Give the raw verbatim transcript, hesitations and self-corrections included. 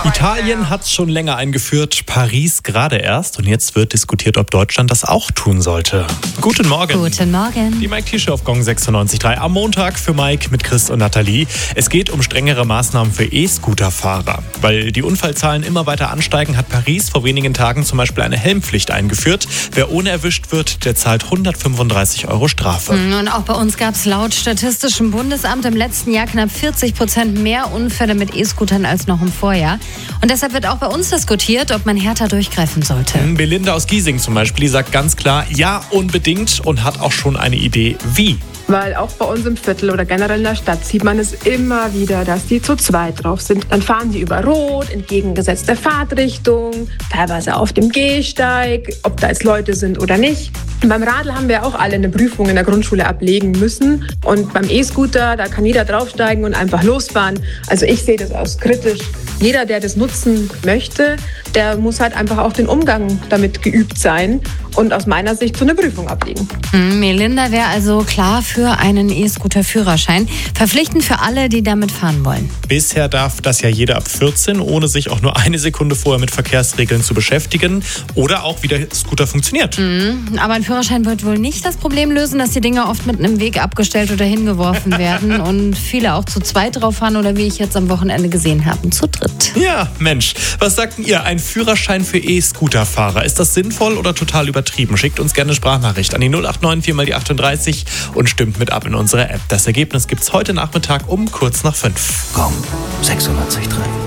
Italien hat es schon länger eingeführt, Paris gerade erst. Und jetzt wird diskutiert, ob Deutschland das auch tun sollte. Guten Morgen. Guten Morgen. Die Mike T-Show auf Gong sechsundneunzig Komma drei. Am Montag für Mike mit Chris und Nathalie. Es geht um strengere Maßnahmen für E-Scooter-Fahrer. Weil die Unfallzahlen immer weiter ansteigen, hat Paris vor wenigen Tagen zum Beispiel eine Helmpflicht eingeführt. Wer ohne erwischt wird, der zahlt hundertfünfunddreißig Euro Strafe. Und auch bei uns gab es laut Statistischem Bundesamt im letzten Jahr knapp vierzig Prozent mehr Unfälle mit E-Scootern als noch im Vorjahr. Und deshalb wird auch bei uns diskutiert, ob man härter durchgreifen sollte. Belinda aus Giesing zum Beispiel, die sagt ganz klar, ja, unbedingt und hat auch schon eine Idee, wie. Weil auch bei uns im Viertel oder generell in der Stadt sieht man es immer wieder, dass die zu zweit drauf sind. Dann fahren sie über Rot, entgegengesetzte Fahrtrichtung, teilweise auf dem Gehsteig, ob da jetzt Leute sind oder nicht. Und beim Radl haben wir auch alle eine Prüfung in der Grundschule ablegen müssen. Und beim E-Scooter, da kann jeder draufsteigen und einfach losfahren. Also ich sehe das als kritisch. Jeder, der das nutzen möchte, der muss halt einfach auch den Umgang damit geübt sein und aus meiner Sicht so eine Prüfung ablegen. Hm, Melinda wäre also klar für einen E-Scooter-Führerschein. Verpflichtend für alle, die damit fahren wollen. Bisher darf das ja jeder ab vierzehn, ohne sich auch nur eine Sekunde vorher mit Verkehrsregeln zu beschäftigen oder auch wie der Scooter funktioniert. Mhm, aber ein Führerschein wird wohl nicht das Problem lösen, dass die Dinger oft mitten im Weg abgestellt oder hingeworfen werden und viele auch zu zweit drauf fahren oder wie ich jetzt am Wochenende gesehen habe, zu dritt. Ja, Mensch, was sagt ihr? Ein Führerschein für E-Scooter-Fahrer. Ist das sinnvoll oder total übertrieben? Schickt uns gerne eine Sprachnachricht an die null acht neun vier mal die achtunddreißig und stimmt mit ab in unserer App. Das Ergebnis gibt's heute Nachmittag um kurz nach fünf. Gong sechsundneunzig Komma drei.